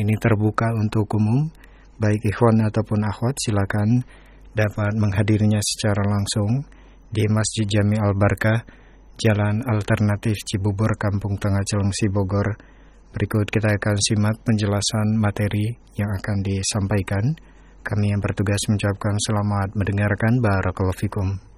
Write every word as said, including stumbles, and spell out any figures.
Ini terbuka untuk umum, baik ikhwan ataupun akhwat silakan dapat menghadirinya secara langsung di Masjid Jami Al-Barkah, Jalan Alternatif Cibubur, Kampung Tengah Cilengsi, Bogor. Berikut kita akan simak penjelasan materi yang akan disampaikan. Kami yang bertugas mengucapkan selamat mendengarkan. Barakallahu fikum.